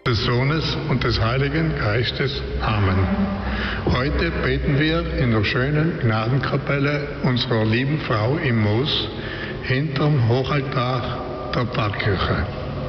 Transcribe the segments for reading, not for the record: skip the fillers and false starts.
des Sohnes und des Heiligen Geistes. Amen. Heute beten wir in der schönen Gnadenkapelle unserer lieben Frau im Moos hinterm Hochaltar der Pfarrkirche.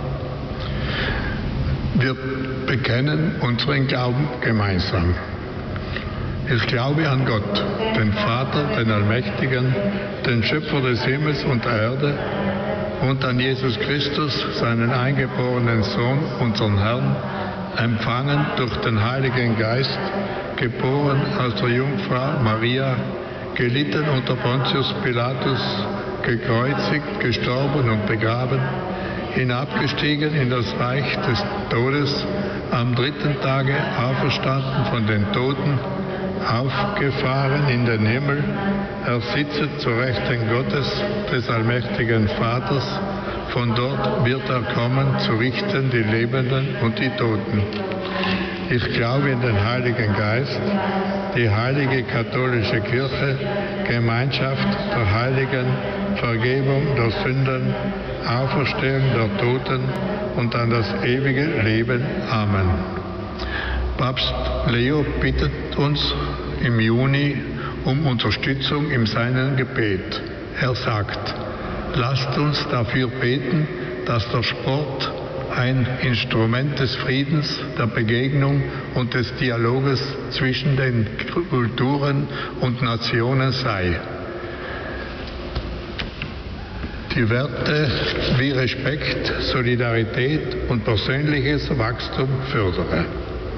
Wir bekennen unseren Glauben gemeinsam. Ich glaube an Gott, den Vater, den Allmächtigen, den Schöpfer des Himmels und der Erde, und an Jesus Christus, seinen eingeborenen Sohn, unseren Herrn, empfangen durch den Heiligen Geist, geboren aus der Jungfrau Maria, gelitten unter Pontius Pilatus, gekreuzigt, gestorben und begraben, hinabgestiegen in das Reich des Todes, am dritten Tage auferstanden von den Toten, aufgefahren in den Himmel, er sitzt zur Rechten Gottes, des allmächtigen Vaters, von dort wird er kommen, zu richten die Lebenden und die Toten. Ich glaube in den Heiligen Geist, die heilige katholische Kirche, Gemeinschaft der Heiligen, Vergebung der Sünden, Auferstehung der Toten und an das ewige Leben. Amen. Papst Leo bittet uns im Juni um Unterstützung in seinem Gebet. Er sagt, lasst uns dafür beten, dass der Sport ein Instrument des Friedens, der Begegnung und des Dialoges zwischen den Kulturen und Nationen sei. Die Werte wie Respekt, Solidarität und persönliches Wachstum fördere.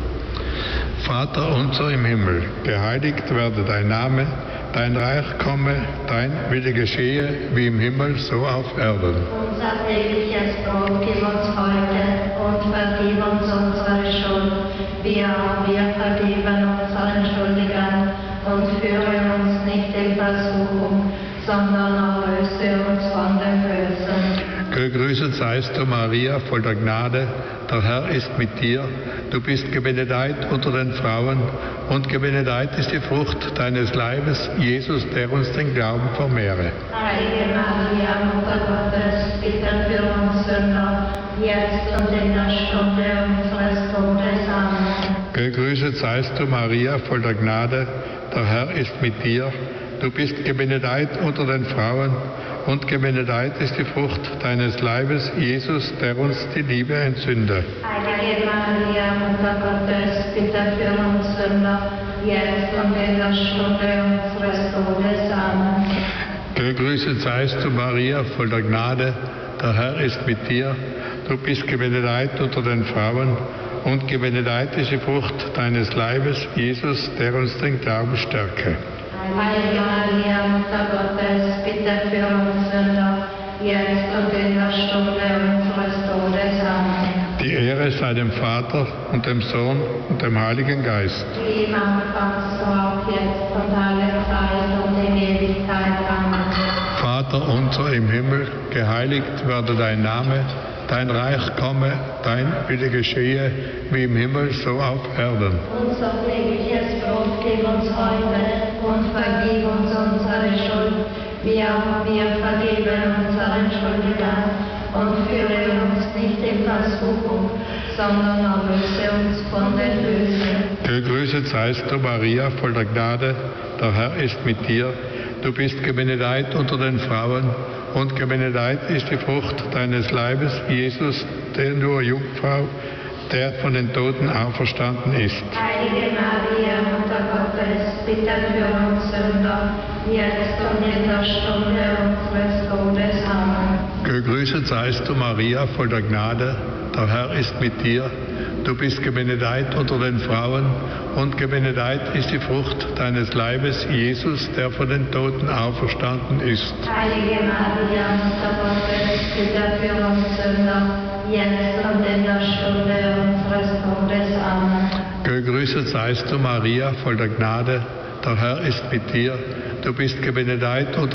Vater unser im Himmel, geheiligt werde dein Name, dein Reich komme, dein Wille geschehe, wie im Himmel, so auf Erden. Unser tägliches Brot gib uns heute und vergib uns unsere Schuld, wie auch wir vergeben unseren Schuldigern, und führe uns nicht in Versuchung, sondern erlöse uns von dem Bösen. Gegrüßet seist du, Maria, voll der Gnade, der Herr ist mit dir. Du bist gebenedeit unter den Frauen, und gebenedeit ist die Frucht deines Leibes, Jesus, der uns den Glauben vermehre. Heilige Maria, Mutter Gottes, bitte für uns Sünder, jetzt und in der Stunde unseres Todes. Amen. Gegrüßet seist du, Maria, voll der Gnade, der Herr ist mit dir. Du bist gebenedeit unter den Frauen, und gebenedeit ist die Frucht deines Leibes, Jesus, der uns die Liebe entzünde. Heilige Maria, Mutter Gottes, bitte für uns Sünder, jetzt und in der Stunde unseres Todes. Amen. Gegrüßet seist du, Maria, voll der Gnade, der Herr ist mit dir. Du bist gebenedeit unter den Frauen, und gebenedeit ist die Frucht deines Leibes, Jesus, der uns den Glauben stärke. Heilige Maria, Mutter Gottes, bitte für uns Sünder, jetzt und in der Stunde unseres Todes. Amen. Die Ehre sei dem Vater und dem Sohn und dem Heiligen Geist. Wie im Anfang, so auch jetzt und alle Zeit und in Ewigkeit. Amen. Vater unser im Himmel, geheiligt werde dein Name, dein Reich komme, dein Wille geschehe, wie im Himmel, so auf Erden. Unser tägliches Brot gib uns heute und vergib uns unsere Schuld, wie auch wir vergeben unseren Schuldigern, und führe uns nicht in Versuchung, sondern erlöse uns von den Bösen. Gegrüßet seist du, Maria, voll der Gnade, der Herr ist mit dir. Du bist gebenedeit unter den Frauen, und gebenedeit ist die Frucht deines Leibes, Jesus, der nur Jungfrau, der von den Toten auferstanden ist. Heilige Maria, Mutter Gottes, bitte für uns Sünder, jetzt und in der Stunde unseres Todes. Amen. Gegrüßet seist du, Maria, voll der Gnade, der Herr ist mit dir. Du bist gebenedeit unter den Frauen, und gebenedeit ist die Frucht deines Leibes, Jesus, der von den Toten auferstanden ist. Heilige Maria, Mutter Gottes, bitte für uns Sünder, jetzt und in der Stunde unseres Todes. Amen. Gegrüßet seist du, Maria, voll der Gnade, der Herr ist mit dir. Du bist gebenedeit unter